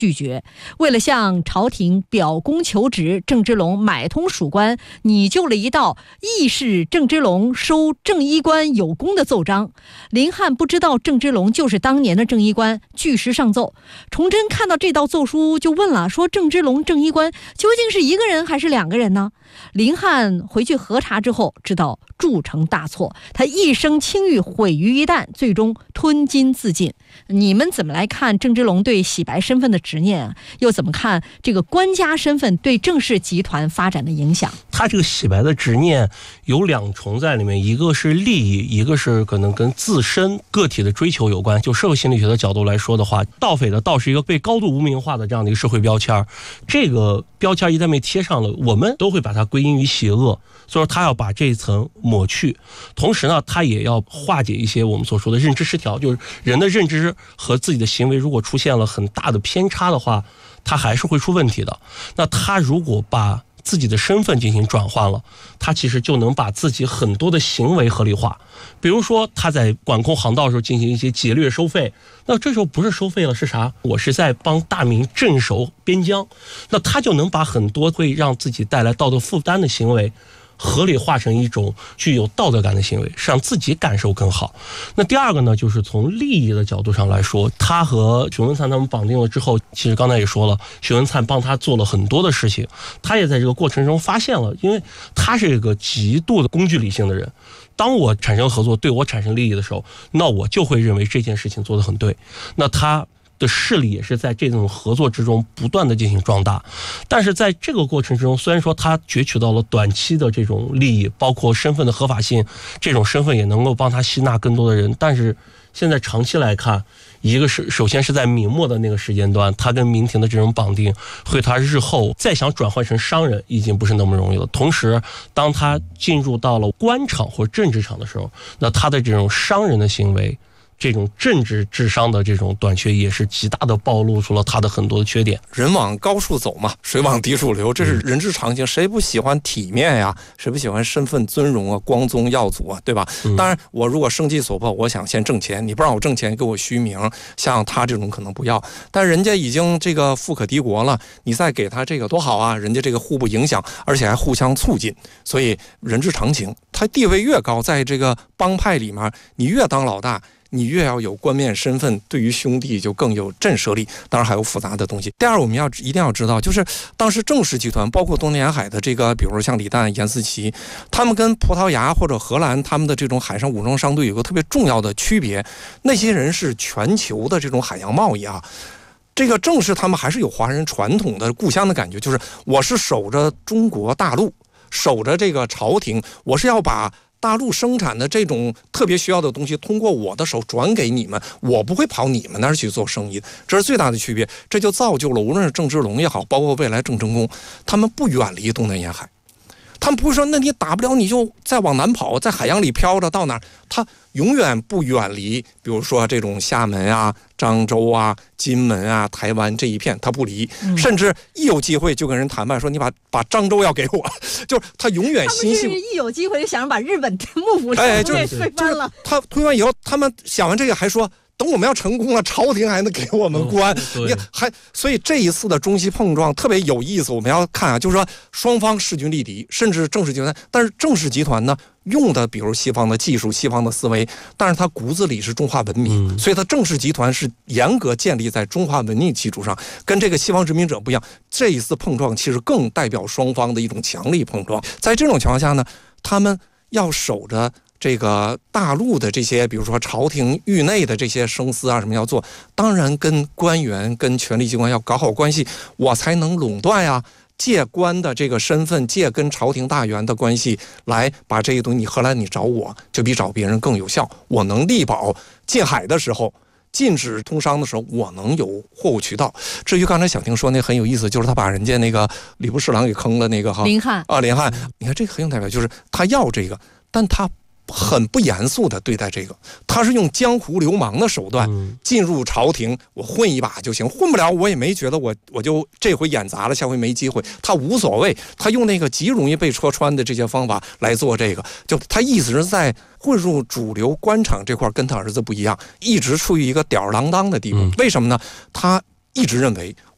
拒绝。为了向朝廷表功求职，郑芝龙买通属官，拟就了一道议事郑芝龙收正衣官有功的奏章。林翰不知道郑芝龙就是当年的正衣官，据实上奏。崇祯看到这道奏书就问了，说郑芝龙正衣官究竟是一个人还是两个人呢？林翰回去核查之后，知道铸成大错，他一生清誉毁于一旦，最终吞金自尽。你们怎么来看郑芝龙对洗白身份的执念啊？又怎么看这个官家身份对郑氏集团发展的影响？ 他这个洗白的执念有两重在里面，一个是利益，一个是可能跟自身个体的追求有关。就社会心理学的角度来说的话，盗匪的盗是一个被高度污名化的这样的一个社会标签，这个标签一旦被贴上了，我们都会把它归因于邪恶，所以说他要把这一层抹去。同时呢，他也要化解一些我们所说的认知失调，就是人的认知和自己的行为如果出现了很大的偏差的话，他还是会出问题的。那他如果把自己的身份进行转换了，他其实就能把自己很多的行为合理化。比如说他在管控航道的时候进行一些劫掠收费，那这时候不是收费了，是啥？我是在帮大明镇守边疆，那他就能把很多会让自己带来道德负担的行为合理化成一种具有道德感的行为，是让自己感受更好。那第二个呢，就是从利益的角度上来说，他和许文灿他们绑定了之后，其实刚才也说了，许文灿帮他做了很多的事情，他也在这个过程中发现了，因为他是一个极度的工具理性的人，当我产生合作对我产生利益的时候，那我就会认为这件事情做得很对，那他的势力也是在这种合作之中不断的进行壮大。但是在这个过程之中，虽然说他攫取到了短期的这种利益，包括身份的合法性，这种身份也能够帮他吸纳更多的人，但是现在长期来看，一个是首先是在明末的那个时间段，他跟明廷的这种绑定会他日后再想转换成商人已经不是那么容易了。同时当他进入到了官场或政治场的时候，那他的这种商人的行为，这种政治智商的这种短缺也是极大的暴露出了他的很多的缺点。 人往高处走嘛，水往低处流，这是人之常情，谁不喜欢体面呀？谁不喜欢身份尊荣啊、光宗耀祖啊，对吧？当然我如果生计所迫，我想先挣钱，你不让我挣钱给我虚名，像他这种可能不要，但人家已经这个富可敌国了，你再给他这个多好啊，人家这个互不影响，而且还互相促进，所以人之常情。他地位越高，在这个帮派里面你越当老大，你越要有冠冕身份，对于兄弟就更有震慑力，当然还有复杂的东西。第二，我们一定要知道，就是当时郑氏集团包括东南沿海的这个，比如说像李旦、严思齐，他们跟葡萄牙或者荷兰他们的这种海上武装商队有个特别重要的区别，那些人是全球的这种海洋贸易啊。这个郑氏他们还是有华人传统的故乡的感觉，就是我是守着中国大陆，守着这个朝廷，我是要把大陆生产的这种特别需要的东西通过我的手转给你们，我不会跑你们那儿去做生意，这是最大的区别。这就造就了无论是郑芝龙也好，包括未来郑成功，他们不远离东南沿海，他们不会说那你打不了你就再往南跑，在海洋里飘着到哪儿，他永远不远离，比如说这种厦门啊、漳州啊、金门啊、台湾这一片他不离，甚至一有机会就跟人谈判说你把漳州要给我，就是他永远心系。 他们是一有机会就想把日本幕府给推翻了， 他推翻以后，他们想完这个还说，等我们要成功了，朝廷还能给我们官，所以这一次的中西碰撞特别有意思。我们要看啊，就是说双方势均力敌，甚至郑氏集团，但是郑氏集团呢用的比如西方的技术、西方的思维，但是它骨子里是中华文明，所以它郑氏集团是严格建立在中华文明基础上，跟这个西方殖民者不一样。这一次碰撞其实更代表双方的一种强力碰撞。在这种情况下呢，他们要守着这个大陆的这些，比如说朝廷域内的这些生司啊什么要做，当然跟官员、跟权力机关要搞好关系，我才能垄断呀。借官的这个身份，借跟朝廷大员的关系，来把这些东西，你荷兰你找我，就比找别人更有效。我能力保禁海的时候，禁止通商的时候，我能有货物渠道。至于刚才小婷说那很有意思，就是他把人家那个礼部侍郎给坑了那个林翰啊，林翰，你看这个很有代表，就是他要这个，但他很不严肃的对待这个，他是用江湖流氓的手段进入朝廷，我混一把就行，混不了我也没觉得我就这回演砸了，下回没机会，他无所谓，他用那个极容易被戳穿的这些方法来做这个，就他意思是在混入主流官场这块跟他儿子不一样，一直处于一个吊儿郎当的地步。为什么呢？他一直认为